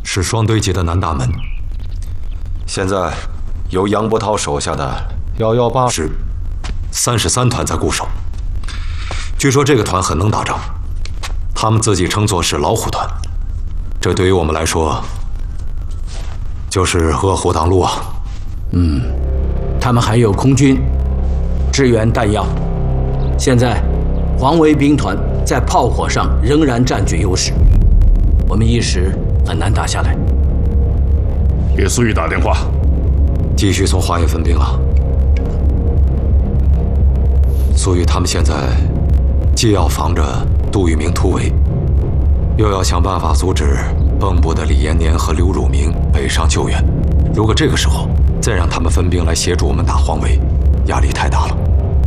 是双堆集的南大门。现在由杨伯涛手下的118师33团在固守。据说这个团很能打仗，他们自己称作是老虎团。这对于我们来说，就是饿虎挡路啊。 他们还有空军支援弹药。现在黄维兵团在炮火上仍然占据优势，我们一时很难打下来。 给苏玉打电话， 继续从华野分兵啊。苏玉他们现在既要防着杜聿明突围，又要想办法阻止蚌埠的李延年和刘汝明北上救援。如果这个时候再让他们分兵来协助我们打黄维，压力太大了。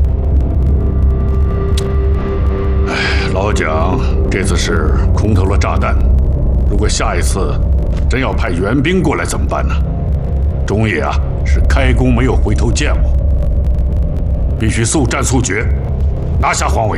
老蒋这次是空投了炸弹，如果下一次真要派援兵过来怎么办呢？中野啊是开弓没有回头箭哦，必须速战速决，拿下黄维。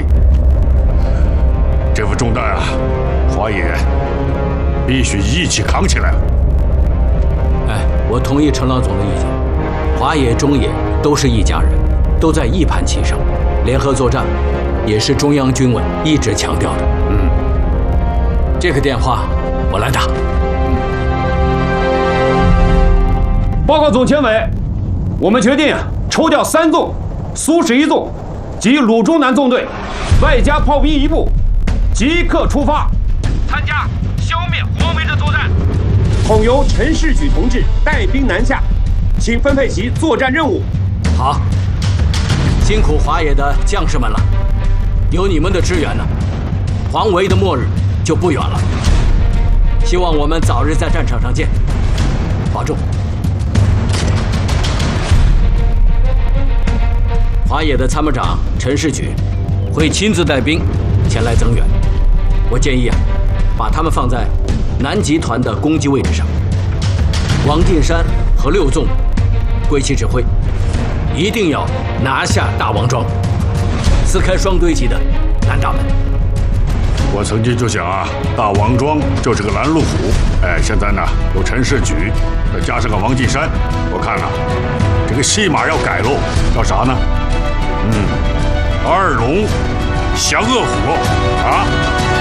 这副重担啊，华野必须一起扛起来了。 我同意陈老总的意见，华野、中野都是一家人，都在一盘棋上，联合作战也是中央军委一直强调的。这个电话我来打。 报告总前委，我们决定抽调3纵、苏11纵及鲁中南纵队，外加炮兵1部，即刻出发，参加消灭黄维的作战。统由陈士举同志带兵南下，请分配其作战任务。 好，辛苦华野的将士们了，有你们的支援呢，黄维的末日就不远了。希望我们早日在战场上见，保重。华野的参谋长陈士举会亲自带兵前来增援，我建议把他们放在南集团的攻击位置上，王进山和6纵归其指挥，一定要拿下大王庄，撕开双堆集的南大门。 我曾经就想啊，大王庄就是个拦路虎，现在呢有陈士举，再加上个王进山，我看啊，这个戏码要改喽，叫啥呢？二龙降恶虎啊！